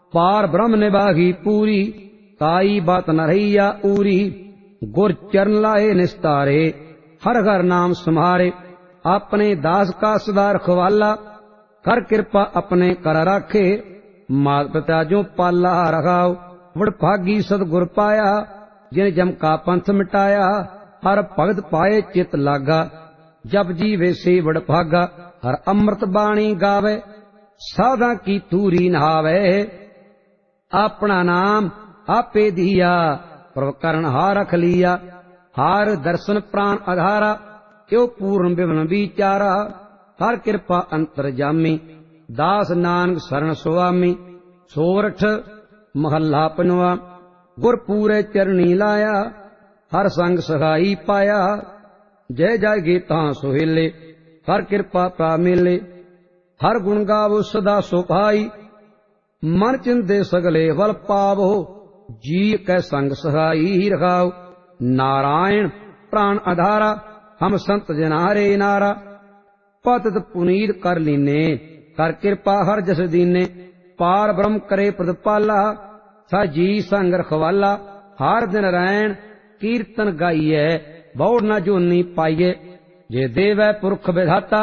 पार ब्रह्म निभागी पूरी, ताई बात न रहिया úरी। गुर चरण लाए निस्तारे, हर घर नाम समारे। अपने दास का सदा रखवाला, कर कृपा अपने कर राखे। मात पिता जो पाला रखाओ, वडभागी सतगुर पाया। जिन जम का पंथ मिटाया, हर भगत पाए चित लागा। जब जीवे से वडभागा, हर अमृत बाणी गावे। साधा की तूरी नहावे, अपना नाम आपे दिया। प्रभ करण हार रख लिया, हार दर्शन प्राण आधारा। यो पूर्ण विवन विचारा, हर कृपा अंतर जामी। दास नानक शरण सुआमी। सोरठ महला पंजवा। गुर पूरे चरणी लाया, हर संग सहाई पाया। जय जय गीता सुहेले, हर कृपा पा मिले। हर गुण गावो सदा सुभाई, मन चिंदे सगले बल पावो। जी कै संग सहाई रखाओ, नारायण प्राण आधारा। हम संत जनारे नारा, पतित पुनीत कर लीने। कर कृपा हर जस दीने, पार ब्रह्म करे प्रतिपाला। सा जी संग रखवाला, हर दिन रैन कीर्तन गाइए। बहुड़ न जोनी पाइए, जे देवै पुरख विधाता।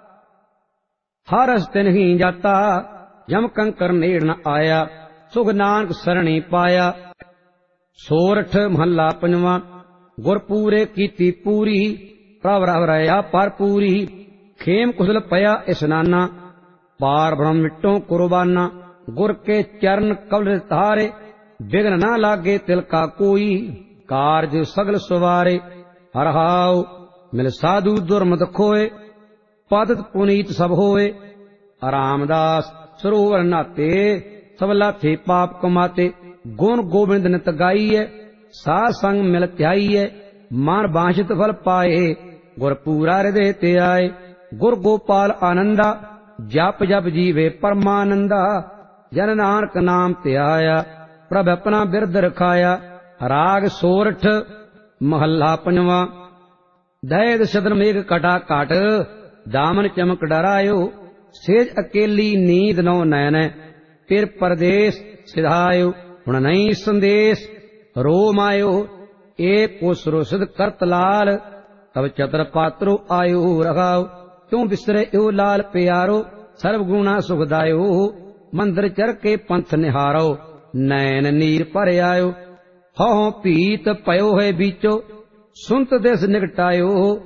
हर हस्ते नहीं जाता, जम कंकर नेड़ न आया। सुख नानक सरणी पाया। सोरठ महला पंजवा। गुर पूरे कीती पूरी, प्रभ रह रहा पर पूरी। खेम कुशल पया स्नाना, पार ब्रह्म मिट्टों कुर्बाना। गुर के चरण कवल तारे, विघ्न न लागे तिल का कोई। कारज सगल सवारे, हर हाउ मिल साधु दुर्मत खोए। पतित पुनीत सब होए, रामदास सरोवर नाते। सब लाथे पाप कमाते, गुण गोविंद नित गाइए। साध संग मिल त्याइए, मान बांछित फल पाए। गुर पूरा हृदय ते आए, गुर गोपाल आनंदा। जप जप जीवे परमानंदा, जन नानक नाम ते आया। प्रभ अपना बिरद रखाया। राग सोरठ महला पंजवा। दैद सदन मेघ कटा काट, दामन चमक डरायो। सेज अकेली नींद नौ नैन, फिर परदेश सिधायो। हुण नहीं संदेश रोम आयो, एक को सुरसिद करत लाल। तब चतर पात्रो आयो रखाओ, क्यों बिसरे यो लाल प्यारो। सर्व गुणा सुखदायो, मंदिर चर के पंथ निहारो। नैन नीर पर आयो, हो पीत पयो है बीचो। सुनत देश निकटायो,